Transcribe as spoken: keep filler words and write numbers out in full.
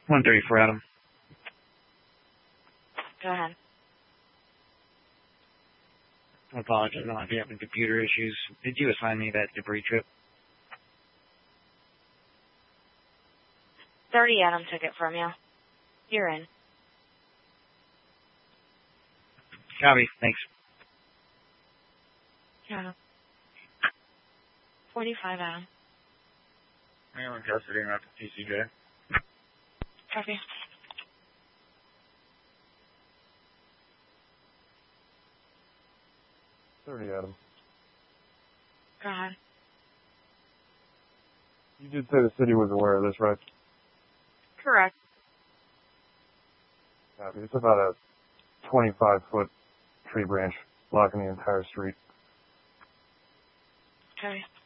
one thirty-four, Adam. Go ahead. I apologize. I might be having computer issues. Did you assign me that debris trip? thirty Adam took it from you. You're in. Copy. Thanks. Yeah. forty-five Adam. I'm in custody and after T C J. Copy. thirty Adam. Go ahead. You did say the city was aware of this, right? Correct. Copy. It's about a twenty-five foot tree branch blocking the entire street. Okay.